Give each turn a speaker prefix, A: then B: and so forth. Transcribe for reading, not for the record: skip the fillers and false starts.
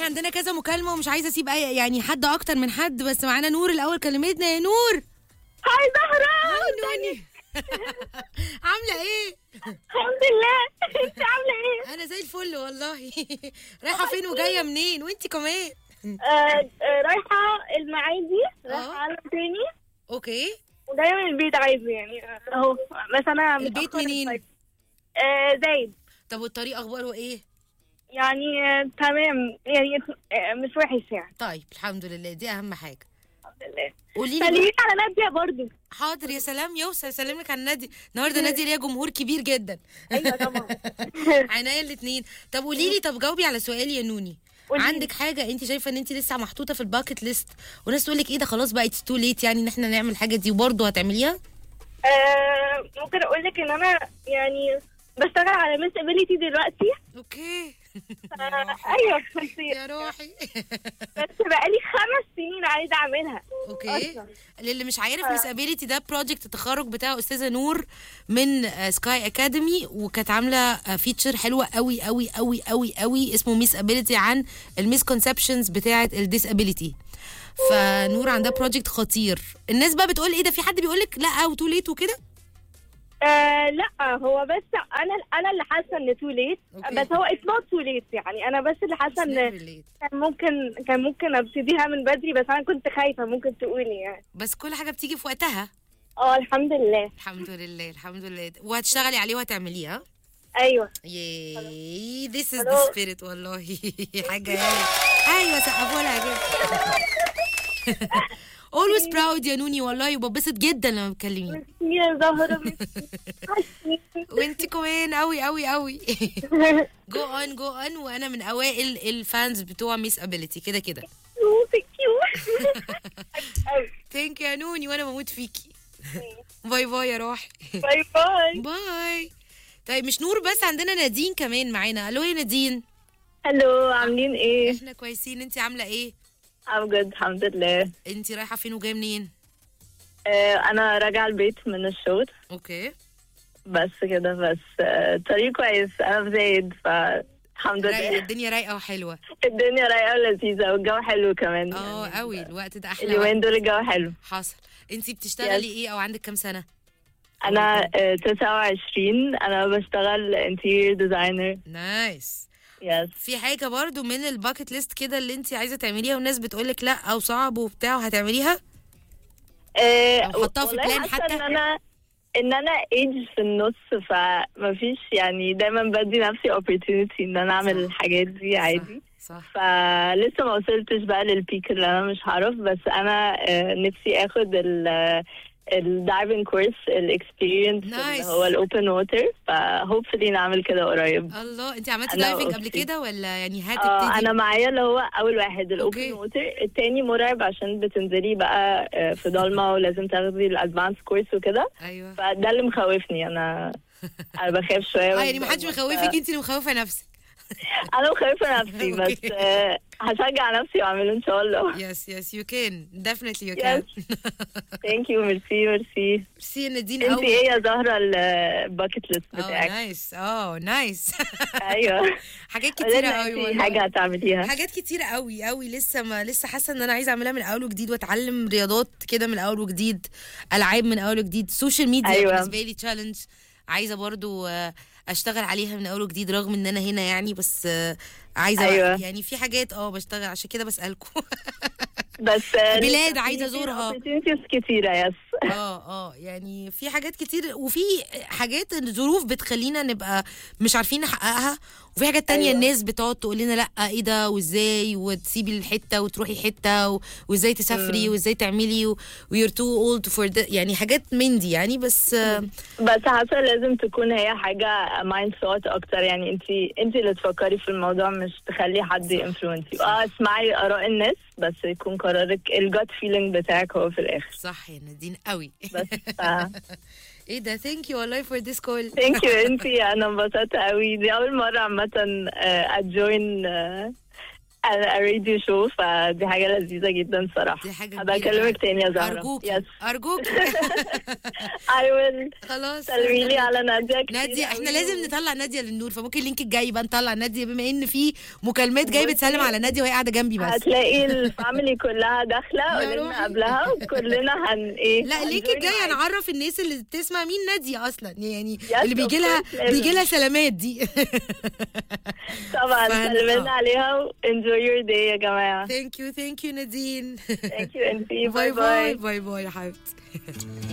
A: احنا عندنا كذا مكالمه ومش عايزه اسيب اي يعني حد اكتر من حد، بس معانا نور الاول. كلمتنا يا نور.
B: هاي زهرة.
A: هاي نوني. عامله ايه؟
B: الحمد لله. انت عامله ايه؟
A: انا زي الفل والله. رايحه فين وجايه منين وانت كمان؟
B: رايحه المعادي، رايحه على تاني.
A: اوكي.
B: وجايه من البيت عايزه يعني اهو، بس انا
A: البيت منين؟
B: زايد.
A: طب والطريق اخباره ايه؟
B: يعني تمام يعني، مش وحش يعني.
A: طيب الحمد لله، دي اهم حاجه.
B: الحمد لله.
A: قولي لي
B: سلمي على ناديه برضو.
A: حاضر يا سلام، يوصل سلم لك على النادي. النهارده نادي ليها جمهور كبير جدا.
B: ايوه طبعا.
A: عينيا الاثنين. طب قولي لي، طب جاوبي على سؤالي يا نوني.
B: قولي.
A: عندك حاجه انت شايفه ان انت لسه محطوطه في الباكت ليست وناس تقول لك ايه ده خلاص بقى اتس تو ليت يعني ان احنا نعمل الحاجه دي وبرضه هتعمليها؟
B: ممكن اقول لك ان انا يعني بشتغل على ميس ابيليتي دلوقتي.
A: اوكي.
B: ايوه بس
A: يا روحي.
B: بس بقالي 5 سنين عايزه اعملها.
A: اوكي
B: أصلاً.
A: للي مش عارف، مس ابيليتي ده بروجكت التخرج بتاع استاذه نور من سكاي اكاديمي، وكانت عامله فيتشر حلوه قوي قوي قوي قوي قوي اسمه ميس ابيليتي عن الميسكونسبشنز بتاعه الديسابيليتي. فنور عندها بروجكت خطير. الناس بقى بتقول ايه ده، في حد بيقول لك لا وتو ليت وكده؟
B: لا هو بس انا اللي حاسه ان تو ليت، بس هو اتس نوت تو ليت يعني. انا بس اللي حاسه ان كان ممكن ابتديها من بدري، بس انا كنت خايفه ممكن تقولي يعني.
A: بس كل حاجه بتيجي في وقتها.
B: الحمد لله.
A: الحمد لله الحمد لله. وهتشتغلي عليه وهتعمليها.
B: ايوه.
A: ياي this is the spirit والله. حاجه ايوه سقفوا لها كده. always proud يا نوني والله، وببسط جدا لما بتكلميني.
B: يا زهرة.
A: وانت كمان قوي قوي قوي. جو اون وانا من اوائل الفانز بتوع ميس ابيليتي كده كده. ثانك يو يا نوني وانا بموت فيكي. باي باي يا روحي.
B: باي باي.
A: باي. طيب مش نور بس، عندنا نادين كمان معانا. الو يا نادين.
B: الو عاملين ايه؟
A: احنا كويسين، انت عامله ايه؟
B: I'm good الحمد لله.
A: انت رايحه فين وجايه منين؟
B: انا راجعه البيت من الشغل.
A: اوكي.
B: بس كده بس. طريق كويس، انا في زايد فالحمد لله.
A: الدنيا رايقه وحلوه.
B: الدنيا رايقه ولذيذه والجو حلو كمان.
A: يعني قوي الوقت ده احلى.
B: اليومين دول الجو حلو.
A: حصل. انت بتشتغلي ايه او عندك كام سنه؟
B: انا 29. انا بشتغل انتيريور ديزاينر.
A: نايس.
B: يس.
A: في حاجه برضو من الباكت ليست كده اللي انت عايزه تعمليها والناس بتقولك لا او صعب وبتاع وهتعمليها؟ او حطها في بلان حتى؟
B: ان انا ايج في النص، فمفيش يعني دايما بدي نفسي opportunity ان انا اعمل الحاجات دي عادي.
A: صح.
B: فلسه ما وصلتش بقى للبيك اللي انا مش هعرف، بس انا نفسي اخد الدايفنج كورس الاكسبيرينس اللي هو الاوبن ووتر، فهوبفلي نعمل كده قريب.
A: الله، انت عملتي دايفنج قبل كده ولا يعني هتبتدي؟
B: انا معايا اللي هو اول واحد الاوبن ووتر، التاني مرعب عشان بتنزلي بقى في ضلمه ولازم تاخدي الادفانس كورس وكده.
A: ايوه.
B: فده اللي مخوفني. انا بخاف شويه.
A: يعني ما حدش مخوفك، انت اللي مخوفه نفسك.
B: انا مخوفه نفسي بس هشجع نفسي واعمله ان شاء الله.
A: يس يو كان definitely you can.
B: ثانك يو. ميرسي
A: يا نادين.
B: انت ايه يا زهره الباكت ليست بتاعك؟
A: نايس.
B: ايوه.
A: حاجات كتيره قوي.
B: حاجه هتعمليها؟
A: حاجات كتيره قوي لسه حاسه ان انا عايزه اعملها من اول وجديد، واتعلم رياضات كده من اول وجديد، العاب من اول وجديد، سوشيال ميديا بالنسبه لي تشالنج عايزه برضو اشتغل عليها من اول وجديد، رغم ان انا هنا يعني، بس عايزه يعني في حاجات بشتغل، عشان كده بسالكم.
B: بس
A: بلاد عايزه ازورها
B: كتيره. يس.
A: يعني في حاجات كتير، وفي حاجات الظروف بتخلينا نبقى مش عارفين نحققها، وفي حاجات تانية الناس بتقعد تقول لنا لا ايه ده وازاي، وتسيبي الحته وتروحي حته وازاي تسافري وازاي تعملي ويور تو اولد فور يعني حاجات من دي يعني. بس
B: حاسه لازم تكون هي حاجه مايند ثوت اكتر يعني. انت اللي تفكري في الموضوع، مش تخلي حد انفلونسي. اسمعي اراء الناس بس يكون قرارك الجات فيلينج بتاعك هو في الاخر.
A: صح يا نادين قوي.
B: بس
A: ايه ده. ثانك يو والله فور ذيس كول.
B: ثانك يو. انتي انا انبسطت قوي. دي اول مره عامه اجوين راديو شو، فدي حاجة لذيذة جدا صراحة.
A: دي حاجة
B: هبقى
A: كبيرة.
B: اكلمك تاني يا زهرة.
A: ارجوك
B: يس
A: ارجوك.
B: I will.
A: خلاص
B: سلمي لي على نادية كتير
A: نادية، احنا
B: قوي.
A: لازم نطلع نادية للنور، فممكن اللينك الجاي بقى نطلع نادية، بما ان في مكالمات جاي بتسلم على نادية وهي قاعدة جنبي بس.
B: هتلاقي الفاميلي كلها داخلة،
A: يا
B: قولي
A: روحي.
B: لنا قبلها وكلنا ايه
A: لا اللينك
B: هنجوين
A: الجاي
B: معاكي.
A: هنعرف الناس اللي بتسمع مين نادية اصلا، يعني
B: Yes,
A: اللي
B: of course، لازم.
A: بيجي لها سلامات دي.
B: طبعا سلمنا عليها و enjoy your day يا جماعة.
A: ثانك يو نادين.
B: Thank you انتي.
A: باي
B: باي
A: باي باي باي يا حبيبتي.